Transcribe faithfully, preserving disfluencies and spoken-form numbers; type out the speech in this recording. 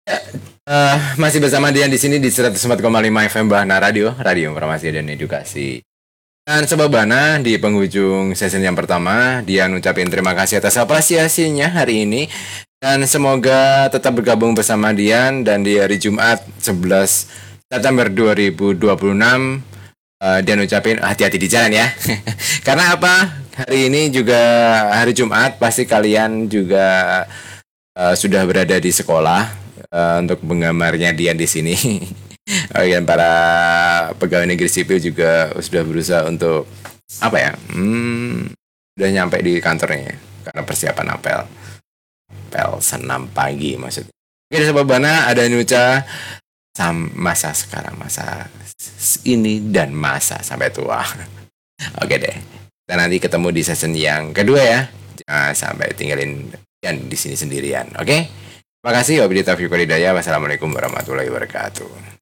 Eh, masih bersama Dian di sini di seratus empat koma lima F M Bahana Radio, Radio Informasi dan Edukasi. Dan Sobat Bahana, di penghujung season yang pertama, Dian ucapin terima kasih atas apresiasinya hari ini. Dan semoga tetap bergabung bersama Dian dan di hari Jumat sebelas September dua ribu dua puluh enam. Uh, Dian ucapin hati-hati di jalan ya. Karena apa? Hari ini juga hari Jumat, pasti kalian juga uh, sudah berada di sekolah. Uh, untuk penggemarnya Dian di sini. Dan para pegawai negeri sipil juga sudah berusaha untuk apa ya? Hmm, sudah nyampe di kantornya karena persiapan apel. Apel senam pagi maksudnya. Oke, Sobat Bahana, ada Nuca masa sekarang, masa ini dan masa sampai tua. Oke deh. Kita nanti ketemu di season yang kedua ya. Jangan sampai tinggalin Dian di sini sendirian. Oke? Terima kasih. Wabillahi taufiq wal hidayah. Wassalamualaikum warahmatullahi wabarakatuh.